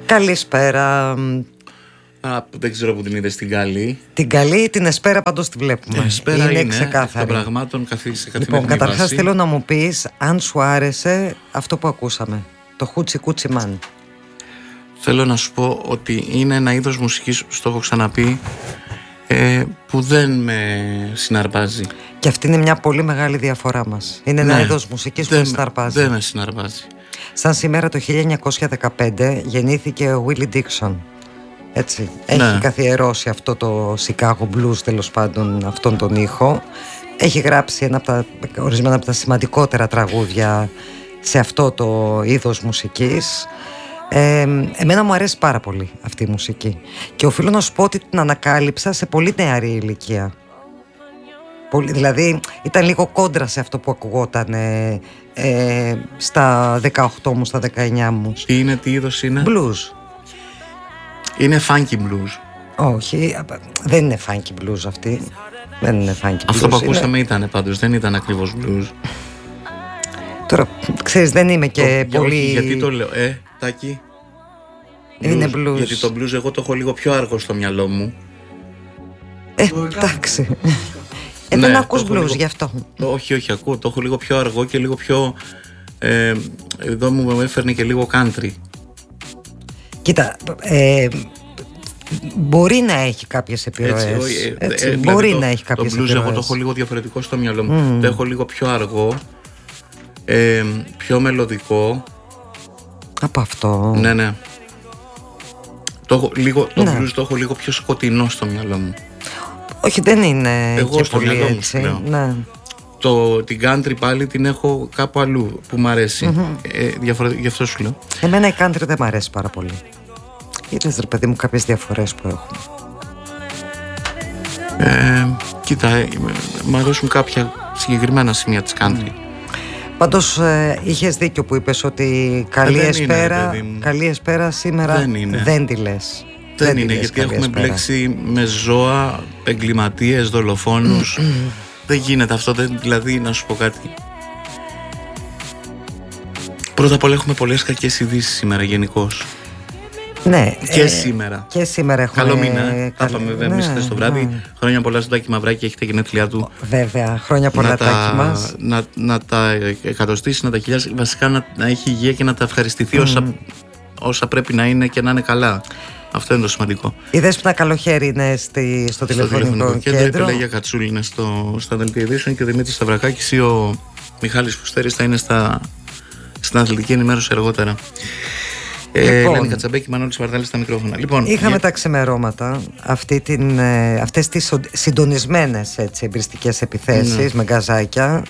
Καλησπέρα. Δεν ξέρω που την είδες την καλή. Την καλή ή την εσπέρα, πάντως τη βλέπουμε. Εσπέρα είναι ξεκάθαρη. των πραγμάτων σε καθημερινή Λοιπόν, καταρχάς βάση. θέλω να μου πεις αν σου άρεσε αυτό που ακούσαμε, το Χούτσι Κούτσι Μαν. Θέλω να σου πω ότι είναι ένα είδος μουσικής, στο έχω ξαναπεί, που δεν με συναρπάζει. Και αυτή είναι μια πολύ μεγάλη διαφορά μας. Είναι ένα είδος μουσικής που με συναρπάζει. Δεν με συναρπάζει. Σαν σήμερα το 1915 γεννήθηκε ο Willie Dixon. Έτσι, έχει καθιερώσει αυτό το Chicago Blues, τέλος πάντων, αυτόν τον ήχο. Έχει γράψει ορισμένα από τα σημαντικότερα τραγούδια σε αυτό το είδος μουσικής. Εμένα μου αρέσει πάρα πολύ αυτή η μουσική. Και οφείλω να σου πω ότι την ανακάλυψα σε πολύ νεαρή ηλικία. Δηλαδή ήταν λίγο κόντρα σε αυτό που ακουγόταν στα 18 μου, στα 19 μου. Τι είδος είναι? Blues. Είναι funky blues. Όχι, δεν είναι funky blues αυτή. Δεν είναι funky blues. Αυτό που ακούσαμε ήταν πάντως, δεν ήταν ακριβώς blues. Τώρα, ξέρεις, δεν είμαι και πολύ... Όχι, γιατί το λέω, Τάκη. Είναι blues. Γιατί το blues εγώ το έχω λίγο πιο αργό στο μυαλό μου. Εντάξει. Δεν ακούς blues γι' αυτό. Όχι, ακούω. Το έχω λίγο πιο αργό και λίγο πιο... εδώ μου έφερνε και λίγο country. Κοίτα, μπορεί να έχει κάποιες επιρροές. Μπορεί δηλαδή να έχει κάποιες επιρροές. Το blues εγώ το έχω λίγο διαφορετικό στο μυαλό μου. Το έχω λίγο πιο αργό, πιο μελωδικό. Από αυτό. Ναι. Το blues το έχω λίγο πιο σκοτεινό στο μυαλό μου. Όχι, δεν είναι εγώ και στο πολύ μυαλό μου έτσι. Ναι. Την country πάλι την έχω κάπου αλλού που μου αρέσει. Γι' αυτό σου λέω. Εμένα η country δεν μου αρέσει πάρα πολύ. Είδες ρε παιδί μου κάποιες διαφορές που έχουμε. Κοίτα, μου αρέσουν κάποια συγκεκριμένα σημεία της country. Πάντως είχες δίκιο που είπες ότι καλή εσπέρα σήμερα δεν τη λες. Δεν είναι, γιατί έχουμε μπλέξει με ζώα, εγκληματίες, δολοφόνους. Δεν γίνεται αυτό, δηλαδή να σου πω κάτι. Πρώτα απ' όλα έχουμε πολλές κακές ειδήσεις σήμερα γενικώς. Ναι, και σήμερα έχουμε. Καλό μήνα. Θα πάμε βέβαια εμείς χθες το βράδυ. Χρόνια πολλά στον Τάκη Μαυράκη, έχει τα γενέθλιά του. Βέβαια, χρόνια πολλά Τάκη μας. Να τα εκατοστήσει, να τα χιλιάσει. Βασικά να έχει υγεία και να τα ευχαριστηθεί όσα πρέπει να είναι και να είναι καλά. Αυτό είναι το σημαντικό. Είδες που ένα καλό χέρι είναι στο τηλεφωνικό κέντρο. Η Πελαγία Κατσούλη είναι στα δελτία ειδήσεων και ο Δημήτρης Σταυρακάκης ή ο Μιχάλης Φουστέρης θα είναι στην αθλητική ενημέρωση αργότερα. Ελένη Κατσαμπέκη, Μανώλης Βαρδάλης στα μικρόφωνα. Είχαμε τα ξημερώματα αυτές τις συντονισμένες εμπριστικές επιθέσεις με γκαζάκια.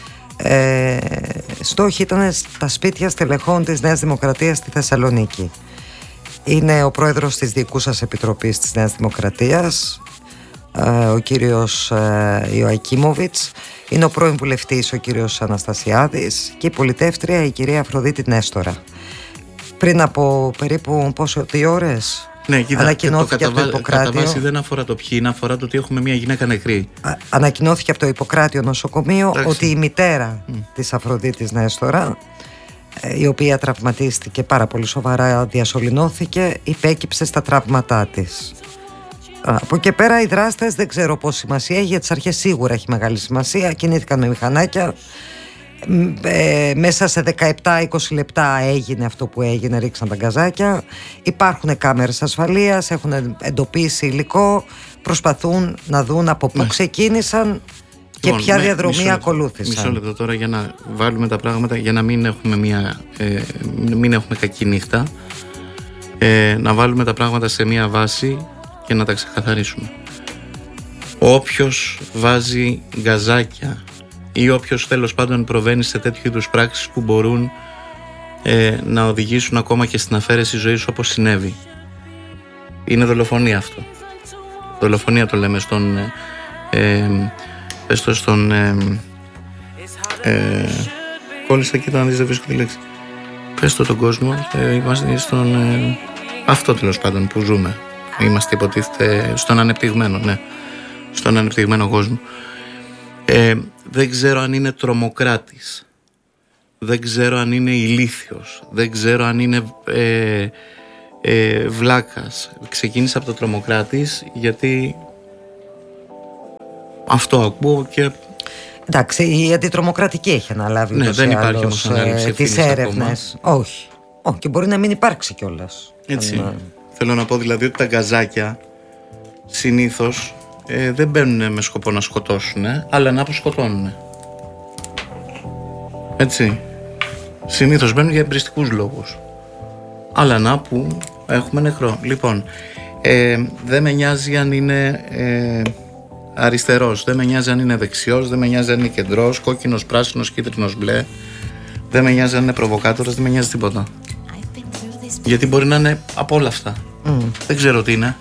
Στόχοι ήταν στα σπίτια στελεχών της Νέας Δημοκρατίας στη Θεσσαλονίκη. Είναι ο πρόεδρος της Διοικούσας Επιτροπής της Νέας Δημοκρατίας, ο κύριος Ιωακίμοβιτς. Είναι ο πρώην βουλευτής ο κύριος Αναστασιάδης και η πολιτεύτρια η κυρία Αφροδίτη Νέστορα. Πριν από περίπου 2 ώρες ανακοινώθηκε από το Ιπποκράτιο. Κατά βάση δεν αφορά το ποιοι είναι, αφορά το ότι έχουμε μια γυναίκα νεκρή. Ανακοινώθηκε από το Ιπποκράτιο νοσοκομείο ότι η μητέρα της Αφροδίτης Νέστορα, η οποία τραυματίστηκε πάρα πολύ σοβαρά, διασωληνώθηκε, υπέκυψε στα τραύματά της. Από εκεί πέρα οι δράστες δεν ξέρω πόση σημασία έχει, για τις αρχές σίγουρα έχει μεγάλη σημασία, κινήθηκαν με μηχανάκια. Μέσα σε 17-20 λεπτά έγινε αυτό που έγινε, ρίξαν τα γκαζάκια. Υπάρχουν κάμερες ασφαλείας, έχουν εντοπίσει υλικό, προσπαθούν να δουν από πού ξεκίνησαν και ποια διαδρομή ακολούθησαν. Μισό λεπτό τώρα για να βάλουμε τα πράγματα, για να μην έχουμε, μην έχουμε κακή νύχτα, να βάλουμε τα πράγματα σε μια βάση και να τα ξεκαθαρίσουμε. Όποιος βάζει γκαζάκια ή όποιος τέλος πάντων προβαίνει σε τέτοιου είδους πράξεις που μπορούν να οδηγήσουν ακόμα και στην αφαίρεση ζωής, όπως συνέβη, είναι δολοφονία αυτό. Δολοφονία το λέμε κόλλησα, κοίτα να δεις, δεν βρίσκω τη λέξη. Πες το τον κόσμο, είμαστε αυτό τέλος πάντων που ζούμε. Είμαστε υποτίθεται στον ανεπτυγμένο, στον ανεπτυγμένο κόσμο. Δεν ξέρω αν είναι τρομοκράτης, δεν ξέρω αν είναι ηλίθιος, δεν ξέρω αν είναι βλάκας. Ξεκίνησα από το τρομοκράτης γιατί αυτό ακούω και... Εντάξει, η αντιτρομοκρατική έχει αναλάβει. Ναι, δεν υπάρχει όμως ανάληψη τις έρευνες. Όχι. Και μπορεί να μην υπάρξει κιόλας. Έτσι. Θέλω να πω δηλαδή ότι τα γκαζάκια συνήθως δεν μπαίνουν με σκοπό να σκοτώσουν, αλλά να αποσκοτώνουν. Έτσι. Συνήθως μπαίνουν για εμπριστικούς λόγους. Αλλά να που έχουμε νεκρό. Λοιπόν, δεν με νοιάζει αν είναι αριστερός, δεν με νοιάζει αν είναι δεξιός, δεν με νοιάζει αν είναι κεντρός, κόκκινος, πράσινος, κίτρινος, μπλε. Δεν με νοιάζει αν είναι προβοκάτορας, δεν με νοιάζει τίποτα. Γιατί μπορεί να είναι από όλα αυτά. Δεν ξέρω τι είναι.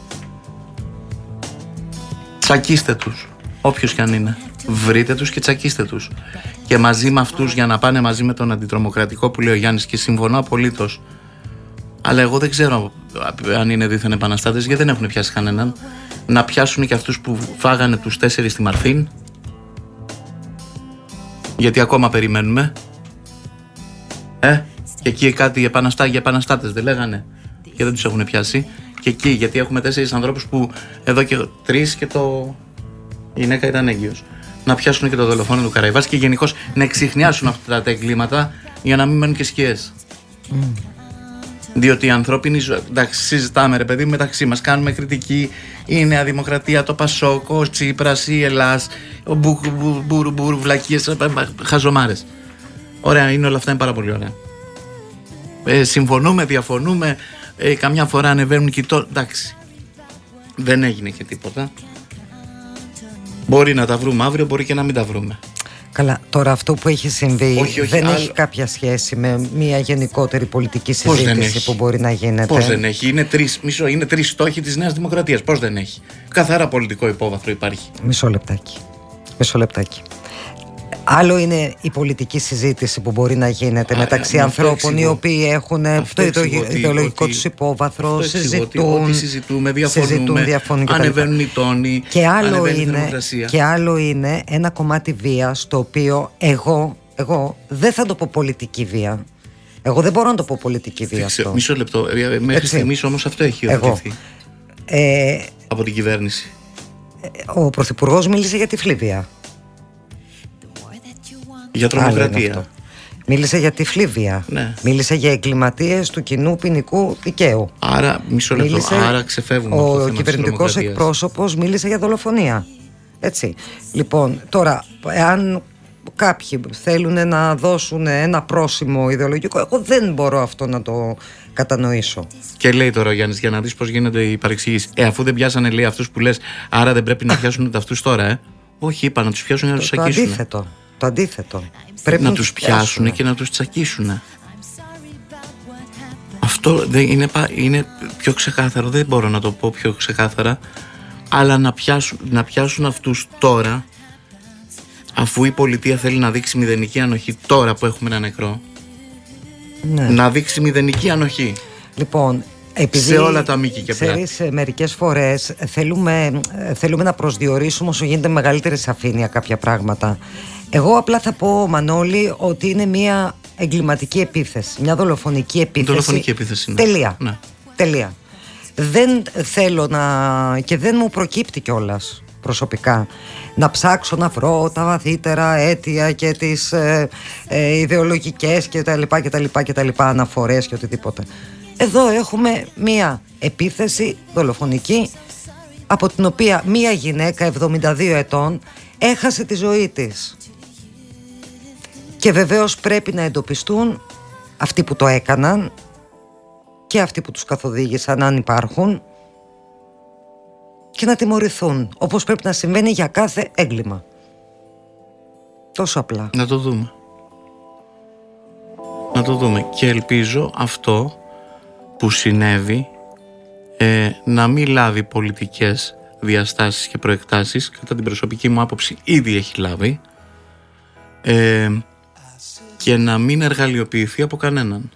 Τσακίστε τους, όποιος κι αν είναι. Βρείτε τους και τσακίστε τους. Και μαζί με αυτούς, για να πάνε μαζί με τον αντιτρομοκρατικό που λέει ο Γιάννης, και συμφωνώ απολύτως. Αλλά εγώ δεν ξέρω αν είναι δίθεν επαναστάτες, γιατί δεν έχουν πιάσει κανέναν. Να πιάσουν και αυτούς που φάγανε τους 4 στη Μαρθίν. Γιατί ακόμα περιμένουμε. Και εκεί κάτι για επαναστάτες δεν λέγανε. Και δεν τους έχουν πιάσει. Και εκεί, γιατί έχουμε 4 ανθρώπους που εδώ και 3 και η γυναίκα ήταν έγκυος. Να πιάσουν και το δολοφόνο του Καραϊβάς και γενικώς να εξιχνιάσουν αυτά τα εγκλήματα για να μην μένουν και σκιές. Διότι η ανθρώπινη ζωή, εντάξει, συζητάμε ρε παιδί μεταξύ μας, κάνουμε κριτική, η Νέα Δημοκρατία, το Πασόκ, ο Τσίπρας, η Ελλάς, ο Μπούρου, βλακίες, χαζομάρες. Ωραία, είναι όλα αυτά, είναι πάρα πολύ ωραία. Συμφωνούμε, διαφωνούμε, καμιά φορά ανεβαίνουν και εντάξει, δεν έγινε και τίποτα. Μπορεί να τα βρούμε αύριο, μπορεί και να μην τα βρούμε. Καλά, τώρα αυτό που έχει συμβεί δεν έχει κάποια σχέση με μια γενικότερη πολιτική συζήτηση που μπορεί να γίνεται. Πώς δεν έχει? Είναι τρεις στόχοι της Νέας Δημοκρατίας. Πώς δεν έχει? Καθαρά πολιτικό υπόβαθρο υπάρχει. Μισό λεπτάκι. Άλλο είναι η πολιτική συζήτηση που μπορεί να γίνεται μεταξύ ανθρώπων οι οποίοι έχουν το ιδεολογικό τους υπόβαθρο, συζητούμε, διαφωνούμε, ανεβαίνουν οι τόνοι, και άλλο είναι ένα κομμάτι βίας, το οποίο εγώ δεν θα το πω πολιτική βία. Εγώ δεν μπορώ να το πω πολιτική βία αυτό. Μισό λεπτό, μέχρι στιγμής όμως αυτό έχει υιοθετηθεί από την κυβέρνηση. Ο Πρωθυπουργός μίλησε για τυφλή βία. Για τρομοκρατία. Μίλησε για τυφλή βία. Ναι. Μίλησε για εγκληματίες του κοινού ποινικού δικαίου. Άρα, μισό λεπτό, άρα ξεφεύγουμε από το θέμα της τρομοκρατίας. Ο κυβερνητικός εκπρόσωπος μίλησε για δολοφονία. Έτσι. Λοιπόν, τώρα, αν κάποιοι θέλουν να δώσουν ένα πρόσημο ιδεολογικό, εγώ δεν μπορώ αυτό να το κατανοήσω. Και λέει τώρα ο Γιάννης, για να δεις πώς γίνεται η παρεξήγηση. Αφού δεν πιάσανε, λέει, αυτούς που λες, άρα δεν πρέπει να πιάσουν αυτούς τώρα, Όχι, είπα να τους πιάσουν και να τους τσακίσουν. Το αντίθετο. Πρέπει να τους πιάσουν και να τους τσακίσουν. Αυτό είναι πιο ξεκάθαρο. Δεν μπορώ να το πω πιο ξεκάθαρα. Αλλά να πιάσουν αυτούς τώρα, αφού η πολιτεία θέλει να δείξει μηδενική ανοχή τώρα που έχουμε ένα νεκρό. Ναι. Να δείξει μηδενική ανοχή. Λοιπόν, επειδή σε όλα τα μήκη και πλάτη. Ξέρεις, μερικές φορές θέλουμε να προσδιορίσουμε όσο γίνεται μεγαλύτερη σαφήνεια κάποια πράγματα. Εγώ απλά θα πω, Μανώλη, ότι είναι μια εγκληματική επίθεση, μια δολοφονική επίθεση. Δολοφονική επίθεση, ναι. Τελεία. Ναι. Τελεία. Δεν θέλω και δεν μου προκύπτει κιόλας προσωπικά να ψάξω να βρω τα βαθύτερα αίτια και τις ιδεολογικές και τα λοιπά αναφορές και οτιδήποτε. Εδώ έχουμε μία επίθεση δολοφονική, από την οποία μία γυναίκα 72 ετών έχασε τη ζωή της. Και βεβαίως πρέπει να εντοπιστούν αυτοί που το έκαναν και αυτοί που τους καθοδήγησαν, αν υπάρχουν, και να τιμωρηθούν, όπως πρέπει να συμβαίνει για κάθε έγκλημα. Τόσο απλά. Να το δούμε. Να το δούμε. Και ελπίζω αυτό που συνέβη να μην λάβει πολιτικές διαστάσεις και προεκτάσεις. Κατά την προσωπική μου άποψη ήδη έχει λάβει, και να μην εργαλειοποιηθεί από κανέναν.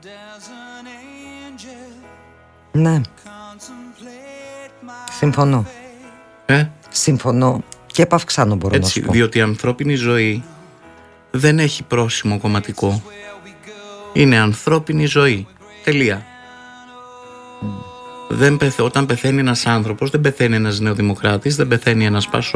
Ναι. Συμφωνώ. Συμφωνώ και επαυξάνω, μπορώ να σου πω. Διότι η ανθρώπινη ζωή δεν έχει πρόσημο κομματικό. Είναι ανθρώπινη ζωή. Τελεία. όταν πεθαίνει ένας άνθρωπος, δεν πεθαίνει ένας νεοδημοκράτης, δεν πεθαίνει ένας Πασό.